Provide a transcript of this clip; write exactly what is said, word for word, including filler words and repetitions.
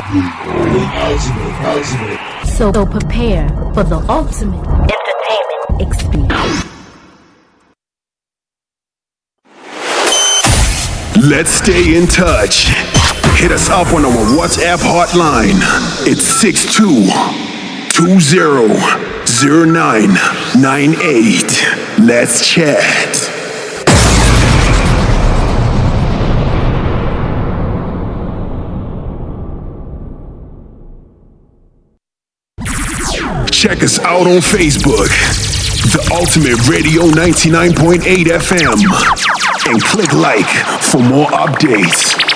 So prepare for the ultimate entertainment experience. Let's stay in touch. Hit us up on our WhatsApp hotline. It's six two two zero zero nine nine eight. Let's chat. Check us out on Facebook, The Ultimate Radio ninety-nine point eight F M, and click like for more updates.